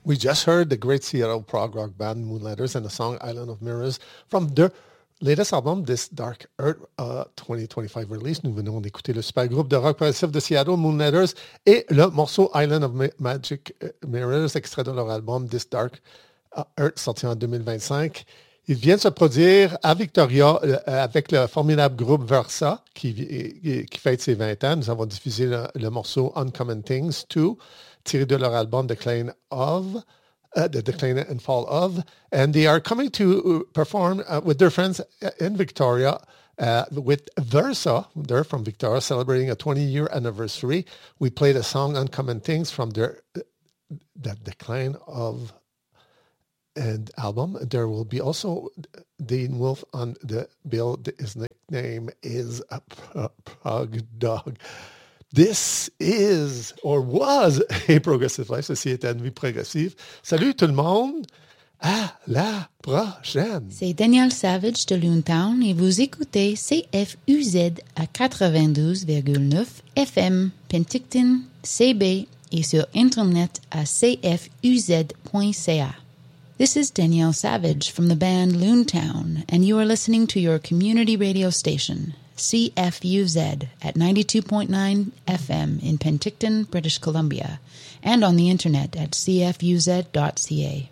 We just heard the great Seattle prog rock band Moonlighters and the song Island of Mirrors from their latest album, This Dark Earth, 2025 release. Nous venons d'écouter le super groupe de rock progressif de Seattle, Moonlighters, et le morceau Island of Magic Mirrors, extrait de leur album This Dark Earth, sorti en 2025. Ils viennent se produire à Victoria avec le formidable groupe Versa qui fête ses 20 ans. Nous avons diffusé le morceau Uncommon Things 2, tiré de leur album The Decline and Fall of. And they are coming to perform with their friends in Victoria with Versa. They're from Victoria, celebrating a 20-year anniversary. We played a song Uncommon Things from The Decline of and album. There will be also Dean Wolf on the bill. His nickname is a Prog Dog. This is, or was, a Progressive Life. Ceci est une vie progressive. Salut tout le monde. À la prochaine. C'est Daniel Savage de Loontown et vous écoutez CFUZ à 92,9 FM, Penticton, CB et sur Internet à cfuz.ca. This is Danielle Savage from the band Loontown, and you are listening to your community radio station, CFUZ, at 92.9 FM in Penticton, British Columbia, and on the internet at cfuz.ca.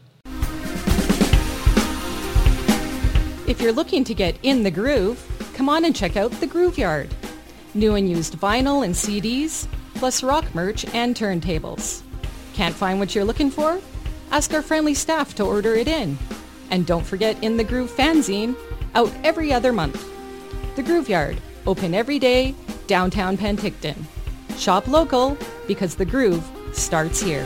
If you're looking to get in the groove, come on and check out The Groove Yard. New and used vinyl and CDs, plus rock merch and turntables. Can't find what you're looking for? Ask our friendly staff to order it in. And don't forget In the Groove fanzine, out every other month. The Groove Yard, open every day, downtown Penticton. Shop local, because the groove starts here.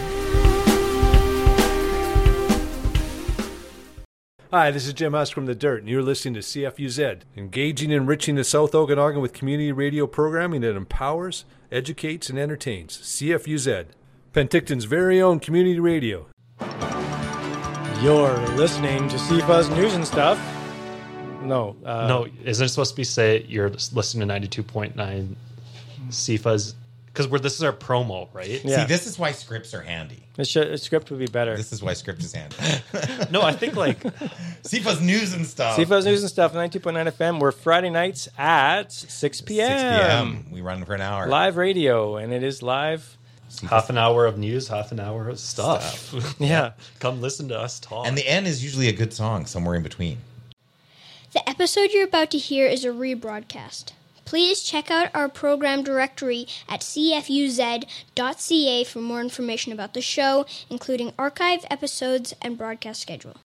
Hi, this is Jim Huss from The Dirt, and you're listening to CFUZ, engaging and enriching the South Okanagan with community radio programming that empowers, educates, and entertains. CFUZ, Penticton's very own community radio. You're listening to CFUZ News and Stuff. No. No, isn't it supposed to be say you're listening to 92.9 CFUZ? Because this is our promo, right? Yeah. See, this is why scripts are handy. A script would be better. This is why script is handy. No, I think CFUZ News and Stuff. CFUZ News and Stuff, 92.9 FM. We're Friday nights at 6 p.m. 6 p.m. We run for an hour. Live radio, and it is live. Half an hour of news, half an hour of stuff. Yeah. Come listen to us talk. And the end is usually a good song somewhere in between. The episode you're about to hear is a rebroadcast. Please check out our program directory at cfuz.ca for more information about the show, including archive episodes and broadcast schedule.